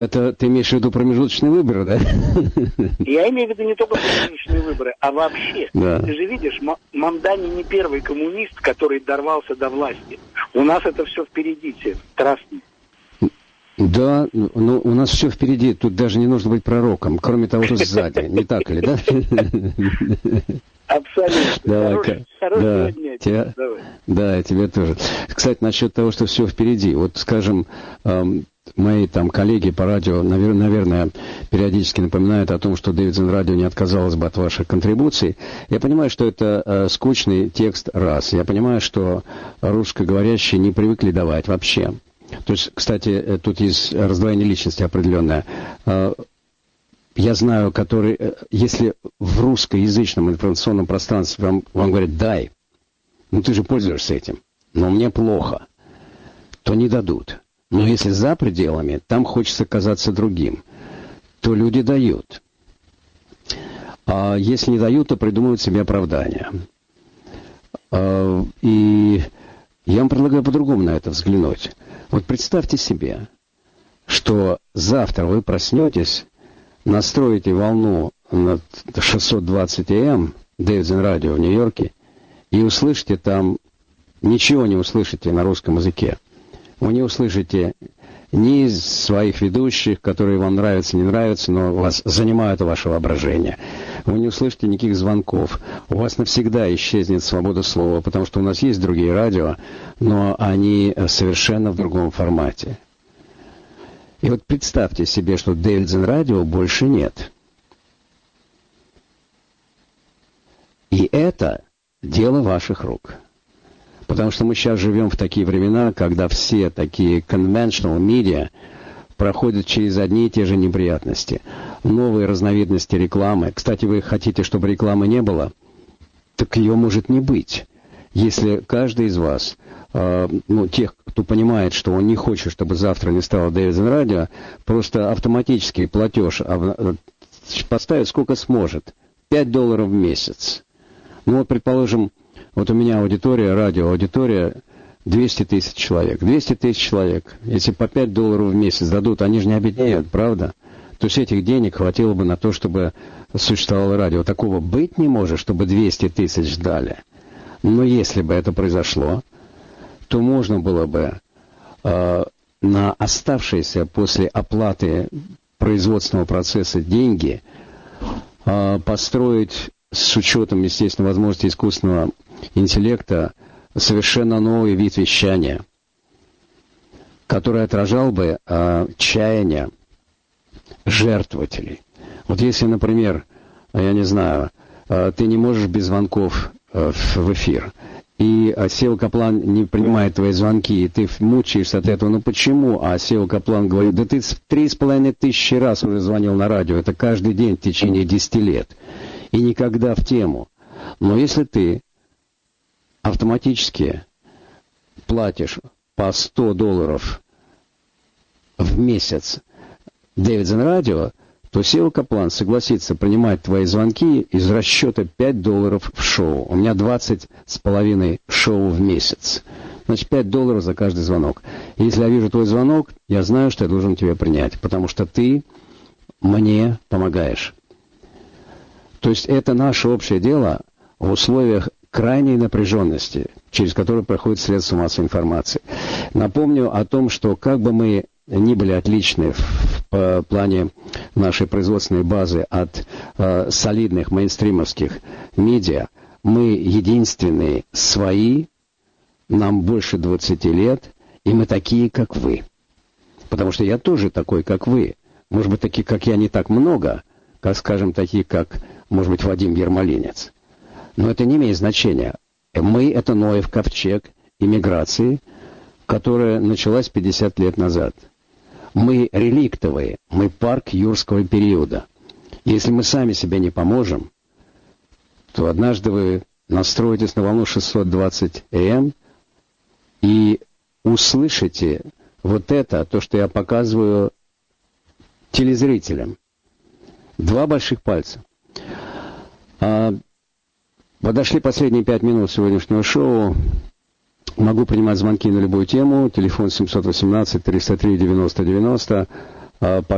Это ты имеешь в виду промежуточные выборы, да? Я имею в виду не только промежуточные выборы, а вообще. Да. Ты же видишь, Мамдани не первый коммунист, который дорвался до власти. У нас это все впереди, страстно. Да, но у нас все впереди, тут даже не нужно быть пророком, кроме того, что сзади, не так ли, да? Абсолютно. Хорошего дня тебе. Да, тебе тоже. Кстати, насчет того, что все впереди. Вот, скажем, мои там коллеги по радио, наверное, периодически напоминают о том, что Davidson Radio не отказалась бы от ваших контрибуций. Я понимаю, что это скучный текст раз. Я понимаю, что русскоговорящие не привыкли давать вообще. То есть, кстати, тут есть раздвоение личности определенное. Я знаю, если в русскоязычном информационном пространстве вам говорят «дай», ну ты же пользуешься этим, но мне плохо, то не дадут. Но если за пределами, там хочется казаться другим, то люди дают. А если не дают, то придумывают себе оправдания. И я вам предлагаю по-другому на это взглянуть. Вот представьте себе, что завтра вы проснетесь, настроите волну на 620 АМ Davidson Radio в Нью-Йорке и услышите там, ничего не услышите на русском языке. Вы не услышите ни из своих ведущих, которые вам нравятся, не нравятся, но вас занимают ваше воображение. Вы не услышите никаких звонков. У вас навсегда исчезнет свобода слова, потому что у нас есть другие радио, но они совершенно в другом формате. И вот представьте себе, что Davidson Radio больше нет. И это дело ваших рук. Потому что мы сейчас живем в такие времена, когда все такие conventional media проходят через одни и те же неприятности. Новые разновидности рекламы. Кстати, вы хотите, чтобы рекламы не было? Так ее может не быть. Если каждый из вас, тех, кто понимает, что он не хочет, чтобы завтра не стало Davidson Radio, просто автоматический платеж поставит сколько сможет. $5 в месяц. Ну вот, предположим, вот у меня аудитория, радиоаудитория, 200 тысяч человек. 200 тысяч человек. Если по $5 в месяц дадут, они же не обеднеют, правда? То есть этих денег хватило бы на то, чтобы существовало радио. Такого быть не может, чтобы 200 тысяч дали. Но если бы это произошло, то можно было бы на оставшиеся после оплаты производственного процесса деньги построить с учетом, естественно, возможности искусственного интеллекта совершенно новый вид вещания, который отражал бы чаяния жертвователей. Вот если, например, я не знаю, ты не можешь без звонков в эфир, и Сева Каплан не принимает твои звонки, и ты мучаешься от этого. Ну почему? А Сева Каплан говорит, да ты 3500 раз уже звонил на радио, это каждый день в течение 10 лет, и никогда в тему. Но если ты автоматически платишь по $100 в месяц Davidson Radio, то Сева Каплан согласится принимать твои звонки из расчета $5 в шоу. У меня 20,5 шоу в месяц. Значит, $5 за каждый звонок. И если я вижу твой звонок, я знаю, что я должен тебя принять, потому что ты мне помогаешь. То есть это наше общее дело в условиях крайней напряженности, через которую проходит средства массовой информации. Напомню о том, что как бы мы ни были отличны в плане нашей производственной базы от солидных мейнстримовских медиа, мы единственные свои, нам больше 20 лет, и мы такие, как вы. Потому что я тоже такой, как вы. Может быть, таких, как я, не так много, как, скажем, такие, как, может быть, Вадим Ермолинец. Но это не имеет значения. Мы — это Ноев ковчег иммиграции, которая началась 50 лет назад. Мы реликтовые, мы парк юрского периода. Если мы сами себе не поможем, то однажды вы настроитесь на волну 620 АМ и услышите вот это, то, что я показываю телезрителям. 2 больших пальца. Подошли последние 5 минут сегодняшнего шоу. Могу принимать звонки на любую тему. Телефон 718-303-90-90. Пока